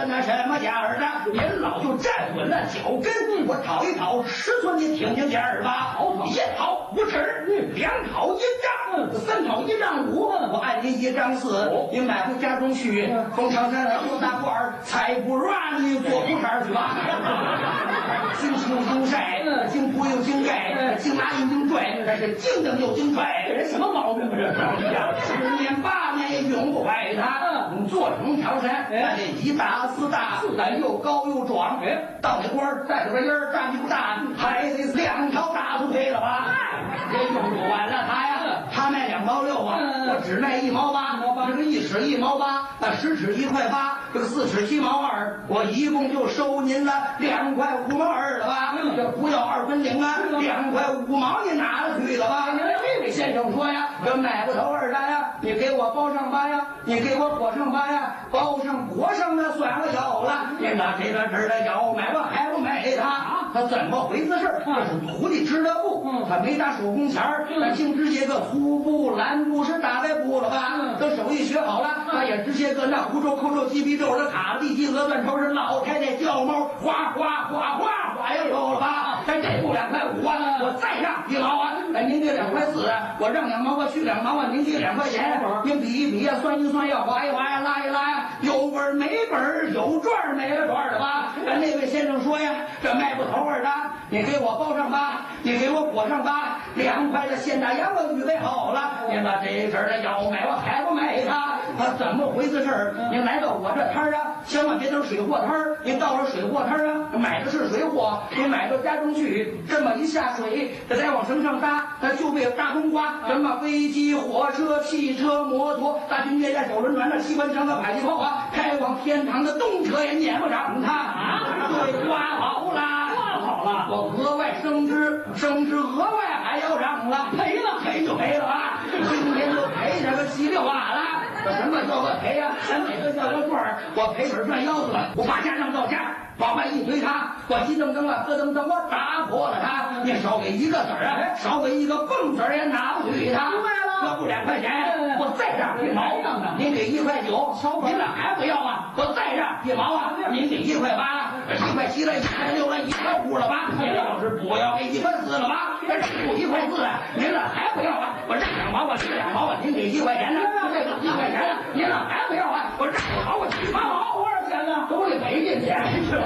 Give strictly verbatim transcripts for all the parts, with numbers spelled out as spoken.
个那什么家儿的，您老就站稳了脚跟，我讨一讨尺寸，你听听见儿吧。一讨五尺，两讨一丈，三讨一丈五，我按您一丈四，你买回家中去，封长山后大褂儿，才不让你做裤衩去吧。经青经晒，经铺又经盖，经拿又经拽，这是经蹬又经拽，这人什么毛病啊？这是十年八年也用不坏它。你做成长山，那这一大四大，四大又高又壮，到那官儿带着个烟儿，站不大，还得两条大腿配了吧？也用不完了它呀。他卖两毛六啊，我只卖一毛八，这个一尺一毛八，那十尺一块八，这个四尺七毛二，我一共就收您了两块五毛二了吧？这不要二分零啊，两块五毛你拿了去了吧？这位先生说呀，这买不头二的呀，你给我包上吧呀，你给我裹上吧呀，包上裹上的算我有了，你拿这个这的要买我还不买他？他怎么回事？这是徒弟织的布，他没打手工钱儿，他净织些个粗布、蓝布是大白布了吧？等手艺学好了，他也织些个那胡诌、扣皱、鸡皮皱的卡地鸡鹅断头是老太太叫猫，哗哗哗哗哗又有了吧？咱这布两块五啊，我再让一毛啊，哎，您给两块四啊，我让两毛啊，续两毛啊，您给两块钱，您比一比呀，算一算呀，划一划呀，拉一拉呀，有本儿没本儿，有赚儿没了赚儿的吧？那位先生说呀，这卖不头儿的，你给我包上吧，你给我裹上吧，两块的现大洋我预备好了，您把这事儿的要买我还不买它？他怎么回事儿？您来到我这摊儿啊，千万别等水货摊儿，您到了水货摊儿啊，买的是水货，您买到家中去，这么一下水，这再往绳上搭，那就被大冬瓜，什么飞机、火车、汽车、摩托、大军列战、手轮船的机关枪的迫击炮啊，开往天堂的动车也撵不上它啊！对，刮好了，刮好了，我额外升职，升职额外还要涨了，赔了赔就赔了啊！今天就赔这个稀里哗啦。什么叫个赔呀？咱哪个叫个赚儿？我赔本赚腰子了，我把家当到家，往外一推他，我急噔噔啊，咯噔噔，我打破了他。你少给一个子儿啊，少给一个蹦子儿也拿不去他。明白了，这不两块钱，我再让一毛，您给一块九，您那还不要啊？我再让一毛啊，您给一块八，一块七了，一块六了，一块五了吧？您要是不要给一块四了吧？这不一块四啊，您那还不要啊？我让两毛，我给两毛啊，您给一块钱呢？这个一块钱呢，您那还不要啊？我让两毛，我七八毛，多少钱呢？都得赔进去。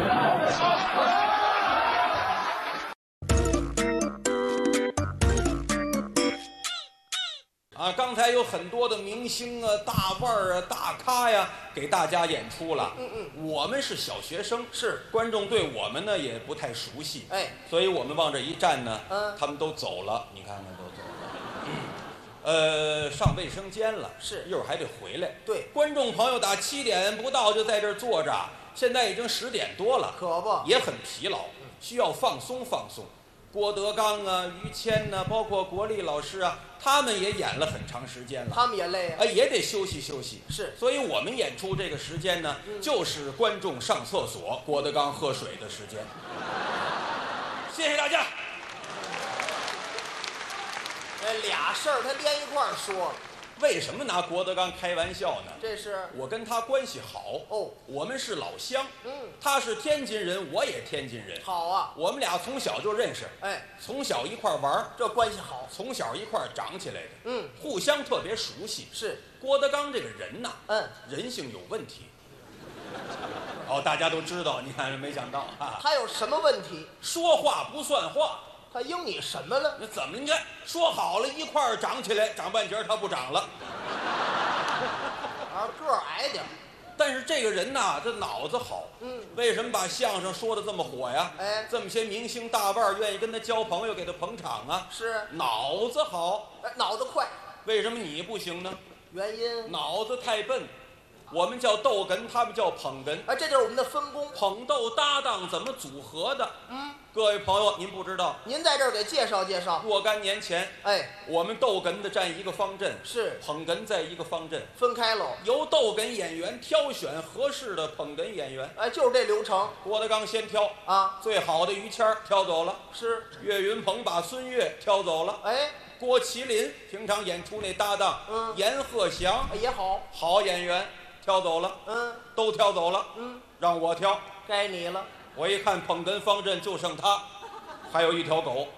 啊，刚才有很多的明星啊、大腕儿啊、大咖呀，给大家演出了。嗯嗯，我们是小学生，是观众对我们呢也不太熟悉，哎，所以我们往这一站呢，嗯，他们都走了，你看看都走了。呃，上卫生间了，是一会儿还得回来。对，观众朋友打七点不到就在这儿坐着，现在已经十点多了，可不也很疲劳，需要放松放松。郭德纲啊、于谦呐、啊，包括国立老师啊，他们也演了很长时间了，他们也累啊，也得休息休息。是，所以我们演出这个时间呢，嗯、就是观众上厕所、郭德纲喝水的时间。谢谢大家。 这俩事儿他连一块儿说了。 为什么拿郭德纲开玩笑呢？ 这是我跟他关系好哦，我们是老乡。嗯，他是天津人，我也天津人。好啊，我们俩从小就认识，哎，从小一块玩，这关系好。从小一块长起来的，嗯，互相特别熟悉。是郭德纲这个人呐，嗯，人性有问题。哦，大家都知道，你看没想到啊， 他有什么问题？ 说话不算话。 他应你什么了？ 那怎么？你看说好了一块儿长起来，长半截他不长了， 啊，个儿矮点。 但是这个人呐，这脑子好。嗯，为什么把相声说的这么火呀？哎，这么些明星大腕愿意跟他交朋友，给他捧场啊？是，脑子好。 哎，脑子快。 为什么你不行呢？ 原因？ 脑子太笨。我们叫逗哏，他们叫捧哏。 哎，这就是我们的分工。 捧逗搭档怎么组合的？嗯，各位朋友，您不知道， 您在这儿给介绍介绍。 若干年前，哎，我们逗哏的站一个方阵， 是捧哏在一个方阵， 分开喽。 由逗哏演员挑选合适的捧哏演员。 哎，就是这流程。郭德纲先挑啊，最好的于谦挑走了， 是岳云鹏把孙越挑走了。哎，郭麒麟平常演出那搭档，嗯，阎鹤祥也好， 好演员。 挑走了， 嗯， 都挑走了， 嗯， 让我挑。 该你了。 我一看捧哏方阵就剩他，还有一条狗。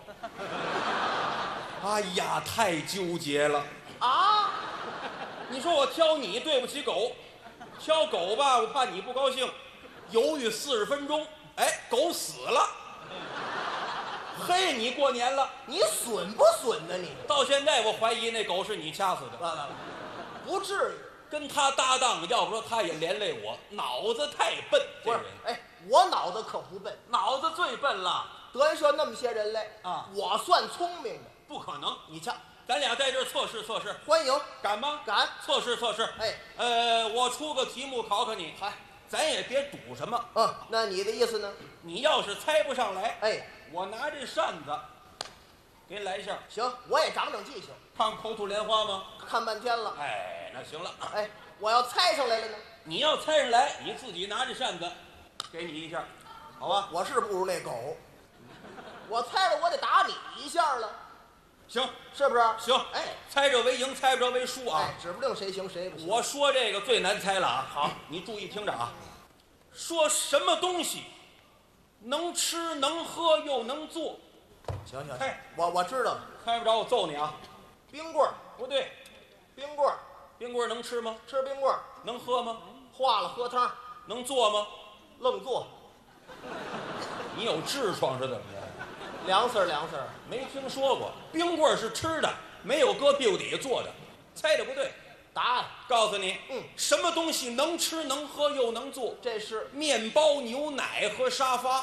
哎呀，太纠结了啊！ 你说我挑你对不起狗，挑狗吧，我怕你不高兴，犹豫四十分钟，哎，狗死了。嘿，你过年了， 你损不损呢你？ 到现在我怀疑那狗是你掐死的。 完了，不至于。 跟他搭档，要不说他也连累我，脑子太笨。 不是，哎，我脑子可不笨， 脑子最笨了。 德云社那么些人来啊， 我算聪明的。 不可能， 你瞧， 咱俩在这儿测试测试， 欢迎， 敢吗？ 敢， 测试测试。 哎， 呃，我出个题目考考你， 嗨， 咱也别赌什么。 嗯，那你的意思呢？ 你要是猜不上来， 哎， 我拿这扇子给你来一下。 行，我也长长记性。 看口吐莲花吗？ 看半天了。 哎，那行了。 哎，我要猜上来了呢？ 你要猜上来，你自己拿着扇子，给你一下，好吧？ 我是不如那狗，我猜了我得打你一下了。 行， 是不是？ 行， 哎， 猜着为赢，猜不着为输啊！ 哎，指不定谁行谁不行。 我说这个最难猜了啊！好，你注意听着啊，说什么东西能吃能喝又能做？ 行行， 猜， 我我知道了。 猜不着我揍你啊！ 冰棍儿不对， 冰棍儿， 冰棍儿能吃吗？ 吃冰棍儿， 能喝吗？ 化了喝汤， 能做吗？ 愣做， 你有痔疮是怎么着？ 凉丝儿凉丝儿。 没听说过，冰棍儿是吃的，没有搁屁股底下做的。猜的不对， 答案告诉你， 嗯， 什么东西能吃能喝又能做？ 这是面包、牛奶和沙发。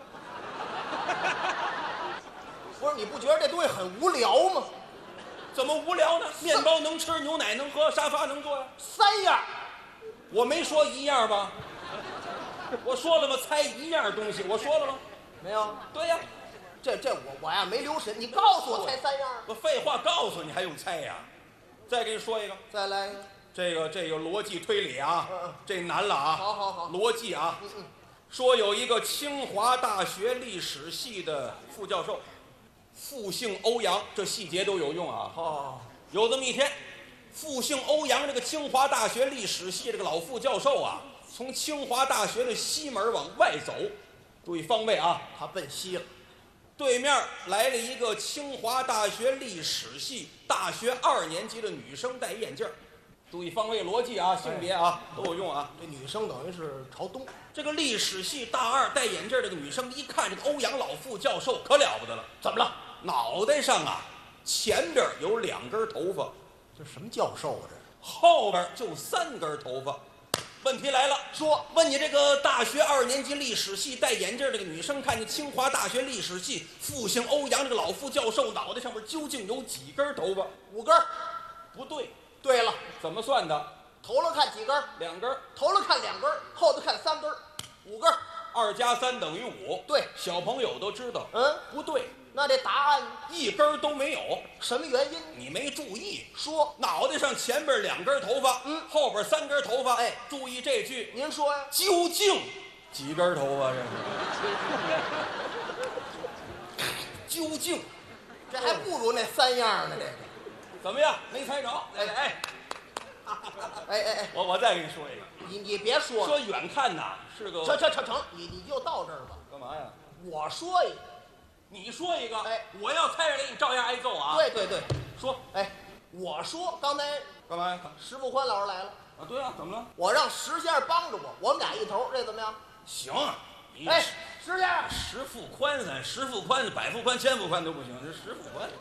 不是？你不觉得这东西很无聊吗？ 怎么无聊呢？面包能吃，牛奶能喝，沙发能坐呀。 三样， 我没说一样吧？我说了吗？猜一样东西，我说了吗？ 没有。 对呀， 这这我我呀没留神，你告诉我猜三样。 我废话告诉你还用猜呀？再给你说一个， 再来一个。 这个这个逻辑推理啊， 嗯嗯这难了啊。 好好好， 逻辑啊。 嗯嗯。 说有一个清华大学历史系的副教授，复姓欧阳，这细节都有用啊。 哦， 有这么一天，复姓欧阳这个清华大学历史系这个老副教授啊，从清华大学的西门往外走，注意方位啊， 他奔西了。 对面来了一个清华大学历史系大学二年级的女生，戴眼镜。注意方位逻辑啊，性别啊都有用啊。 这女生等于是朝东。 这个历史系大二戴眼镜这个女生一看这个欧阳老副教授可了不得了，怎么了？脑袋上啊前边有两根头发， 这什么教授啊？这后边就三根头发。问题来了， 说问你这个大学二年级历史系戴眼镜这个女生，看见清华大学历史系复姓欧阳这个老副教授脑袋上面究竟有几根头发？ 五根。 不对。 对了， 怎么算的？ 头了看几根？ 两根。 头了看两根，后头看三根，五根。 二加三等于五。 对， 小朋友都知道。 嗯， 不对。 那这答案一根都没有。 什么原因？ 你没注意。 说脑袋上前边两根头发， 嗯， 后边三根头发。 哎， 注意这句。 您说呀？ 究竟几根头发？这是究竟， 这还不如那三样呢。这个怎么样？没猜着？哎哎哎哎哎， 我我再给你说一个。 你你别说了， 说远看呐是个。 成成成成，你你就到这儿吧。 干嘛呀？ 我说一个， 你说一个。 哎， 我要猜着给你照样挨揍啊。 对对对， 说。 哎，我说刚才干嘛呀？ 石富宽老师来了。 啊，对啊，怎么了？ 我让石先生帮着我，我们俩一头，这怎么样？ 行。你哎，石先生， 石富宽咱石富宽、百富宽、千富宽都不行，这石富宽。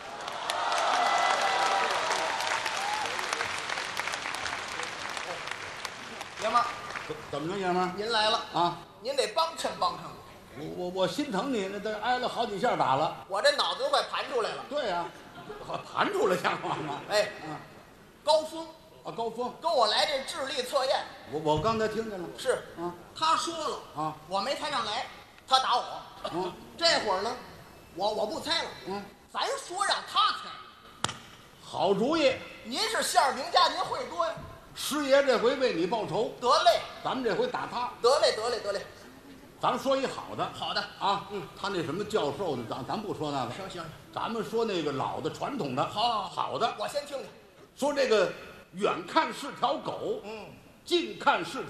爷们儿， 怎么着，爷们儿？ 您来了啊！ 您得帮衬帮衬我。 我我我心疼你，那都挨了好几下打了。 我这脑子都快盘出来了。 对呀、啊，盘出来像话吗？ 哎， 啊， 高峰啊，高峰跟我来这智力测验。 我我刚才听见了。 是啊， 他说了啊， 我没猜上来，他打我。 嗯， 这会儿呢，我我不猜了。 嗯， 咱说让他猜。 好主意。 您是相声名家，您会多呀。 师爷这回为你报仇， 得嘞， 咱们这回打他。 得嘞，得嘞，得嘞。 咱们说一好的。 好的啊，嗯，他那什么教授的，咱咱不说那个。 行行， 咱们说那个老的传统的。 好， 好的。 我先听听。 说这个远看是条狗， 嗯， 近看视